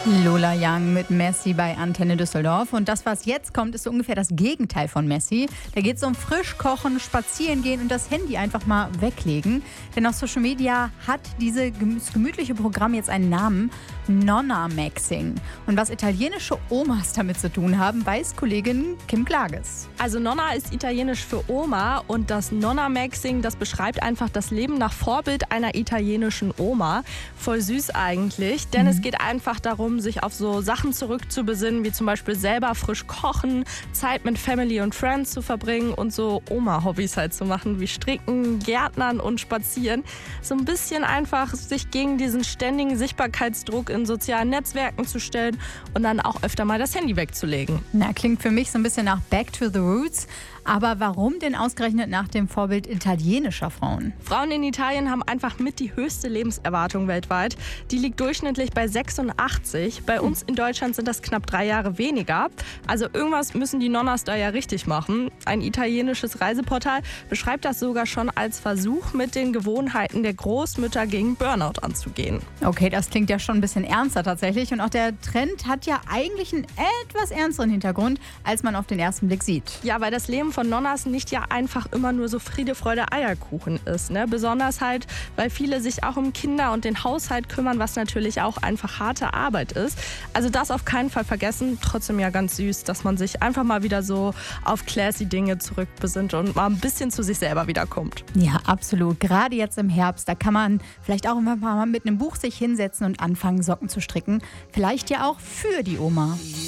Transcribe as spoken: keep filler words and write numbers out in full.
Lola Young mit Messi bei Antenne Düsseldorf. Und das, was jetzt kommt, ist so ungefähr das Gegenteil von Messi. Da geht es um frisch kochen, spazieren gehen und das Handy einfach mal weglegen. Denn auf Social Media hat dieses gemütliche Programm jetzt einen Namen: Nonna-Maxing. Und was italienische Omas damit zu tun haben, weiß Kollegin Kim Klages. Also Nonna ist italienisch für Oma und das Nonna-Maxing, das beschreibt einfach das Leben nach Vorbild einer italienischen Oma. Voll süß eigentlich, denn mhm. es geht einfach darum, sich auf so Sachen zurückzubesinnen, wie zum Beispiel selber frisch kochen, Zeit mit Family und Friends zu verbringen und so Oma-Hobbys halt zu machen, wie Stricken, Gärtnern und Spazieren. So ein bisschen einfach sich gegen diesen ständigen Sichtbarkeitsdruck in sozialen Netzwerken zu stellen und dann auch öfter mal das Handy wegzulegen. Na, klingt für mich so ein bisschen nach Back to the Roots. Aber warum denn ausgerechnet nach dem Vorbild italienischer Frauen? Frauen in Italien haben einfach mit die höchste Lebenserwartung weltweit. Die liegt durchschnittlich bei sechsundachtzig. Bei uns in Deutschland sind das knapp drei Jahre weniger. Also irgendwas müssen die Nonnas da ja richtig machen. Ein italienisches Reiseportal beschreibt das sogar schon als Versuch, mit den Gewohnheiten der Großmütter gegen Burnout anzugehen. Okay, das klingt ja schon ein bisschen ernster tatsächlich. Und auch der Trend hat ja eigentlich einen etwas ernsteren Hintergrund, als man auf den ersten Blick sieht. Ja, weil das Leben von Nonnas nicht ja einfach immer nur so Friede, Freude, Eierkuchen ist. Ne? Besonders halt, weil viele sich auch um Kinder und den Haushalt kümmern, was natürlich auch einfach harte Arbeit ist. Also das auf keinen Fall vergessen. Trotzdem ja ganz süß, dass man sich einfach mal wieder so auf classy Dinge zurückbesinnt und mal ein bisschen zu sich selber wiederkommt. Ja, absolut. Gerade jetzt im Herbst, da kann man vielleicht auch immer mal mit einem Buch sich hinsetzen und anfangen, Socken zu stricken. Vielleicht ja auch für die Oma.